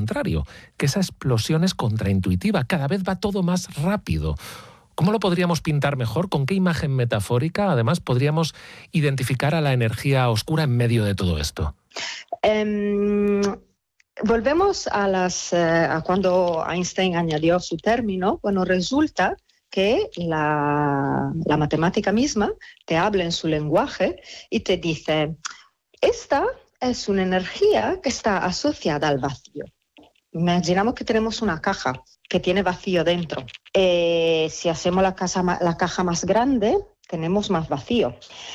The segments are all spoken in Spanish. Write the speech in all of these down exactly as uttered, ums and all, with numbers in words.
contrario, que esa explosión es contraintuitiva, cada vez va todo más rápido. ¿Cómo lo podríamos pintar mejor? ¿Con qué imagen metafórica, además, podríamos identificar a la energía oscura en medio de todo esto? Um, volvemos a, las, uh, a cuando Einstein añadió su término. Bueno, resulta que la, la matemática misma te habla en su lenguaje y te dice, esta es una energía que está asociada al vacío. Imaginamos que tenemos una caja que tiene vacío dentro. Eh, si hacemos la, casa, la caja más grande, tenemos más vacío.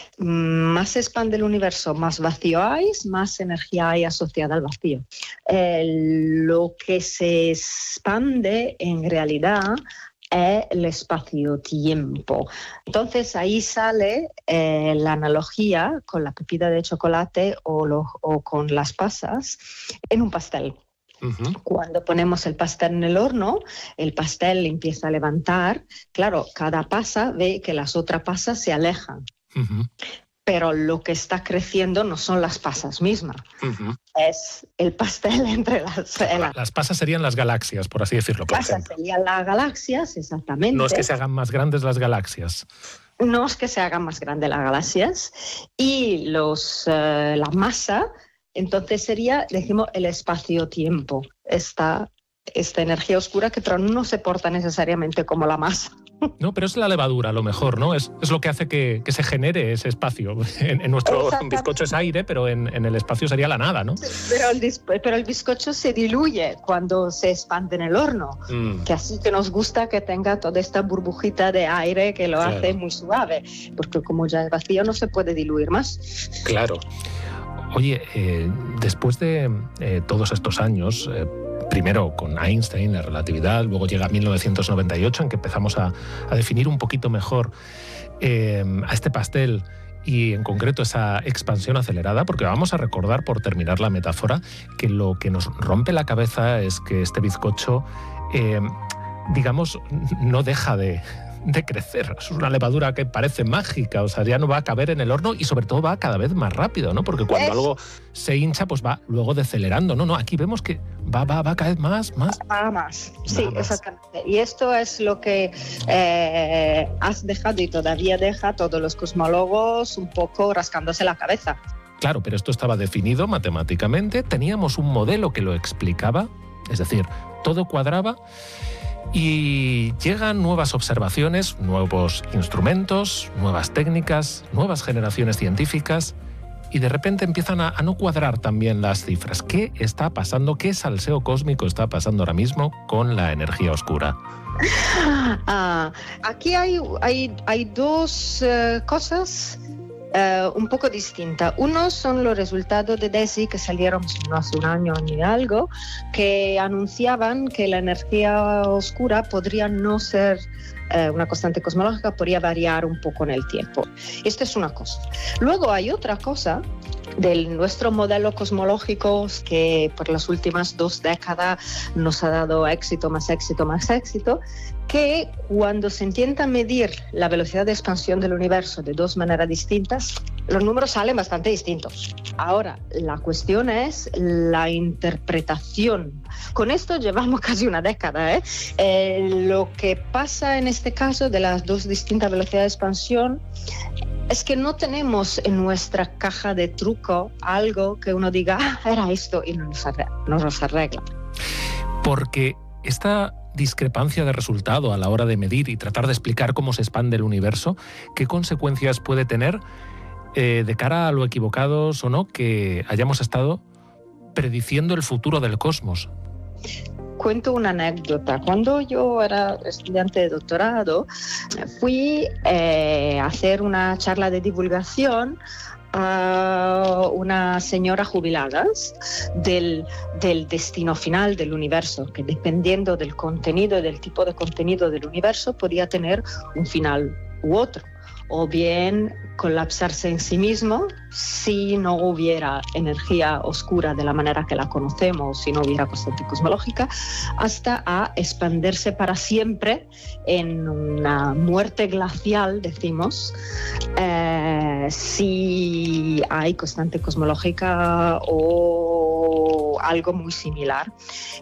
Más se expande el universo, más vacío hay, más energía hay asociada al vacío. Eh, lo que se expande en realidad es el espacio-tiempo. Entonces ahí sale eh, la analogía con la pepita de chocolate o, lo, o con las pasas en un pastel. Uh-huh. Cuando ponemos el pastel en el horno, el pastel empieza a levantar. Claro, cada pasa ve que las otras pasas se alejan. Uh-huh. Pero lo que está creciendo no son las pasas mismas. Uh-huh. Es el pastel entre las... La, las pasas serían las galaxias, por así decirlo. Por pasas ejemplo. Serían las galaxias, exactamente. No es que se hagan más grandes las galaxias. No es que se hagan más grandes las galaxias. Y los, uh, la masa... Entonces sería, decimos, el espacio-tiempo, esta, esta energía oscura que pero no se porta necesariamente como la masa. No, pero es la levadura a lo mejor, ¿no? Es, es lo que hace que, que se genere ese espacio. En, en nuestro bizcocho es aire, pero en, en el espacio sería la nada, ¿no? Pero el, pero el bizcocho se diluye cuando se expande en el horno, mm. que así que nos gusta que tenga toda esta burbujita de aire que lo claro. hace muy suave, porque como ya es vacío no se puede diluir más. Claro. Oye, eh, después de eh, todos estos años, eh, primero con Einstein, la relatividad, luego llega mil novecientos noventa y ocho en que empezamos a, a definir un poquito mejor eh, a este pastel y en concreto esa expansión acelerada, porque vamos a recordar, por terminar la metáfora, que lo que nos rompe la cabeza es que este bizcocho, eh, digamos, no deja de... de crecer. Es una levadura que parece mágica, o sea, ya no va a caber en el horno y sobre todo va cada vez más rápido, ¿no? Porque cuando es... algo se hincha, pues va luego decelerando. No, no, aquí vemos que va, va, va cada vez más, más. Va más, sí, más. Exactamente. Y esto es lo que eh, has dejado y todavía deja todos los cosmólogos un poco rascándose la cabeza. Claro, pero esto estaba definido matemáticamente, teníamos un modelo que lo explicaba, es decir, todo cuadraba. Y llegan nuevas observaciones, nuevos instrumentos, nuevas técnicas, nuevas generaciones científicas y de repente empiezan a, a no cuadrar también las cifras. ¿Qué está pasando? ¿Qué salseo cósmico está pasando ahora mismo con la energía oscura? Ah, aquí hay, hay, hay dos uh, cosas Uh, un poco distinta. Uno son los resultados de DESI que salieron hace un año y algo, que anunciaban que la energía oscura podría no ser uh, una constante cosmológica, podría variar un poco en el tiempo. Esto es una cosa. Luego hay otra cosa de nuestro modelo cosmológico que por las últimas dos décadas nos ha dado éxito, más éxito, más éxito, que cuando se intenta medir la velocidad de expansión del universo de dos maneras distintas, los números salen bastante distintos. Ahora, la cuestión es la interpretación. Con esto llevamos casi una década, ¿eh? Eh, lo que pasa en este caso de las dos distintas velocidades de expansión es que no tenemos en nuestra caja de truco algo que uno diga, ah, era esto, y no nos arregla. No nos arregla. Porque esta discrepancia de resultado a la hora de medir y tratar de explicar cómo se expande el universo, ¿qué consecuencias puede tener eh, de cara a lo equivocados o no que hayamos estado prediciendo el futuro del cosmos? Cuento una anécdota. Cuando yo era estudiante de doctorado, fui eh, a hacer una charla de divulgación a una señora jubilada del, del destino final del universo, que dependiendo del contenido y del tipo de contenido del universo podía tener un final u otro, o bien colapsarse en sí mismo si no hubiera energía oscura de la manera que la conocemos, si no hubiera constante cosmológica, hasta a expandirse para siempre en una muerte glacial, decimos, eh, si hay constante cosmológica o algo muy similar.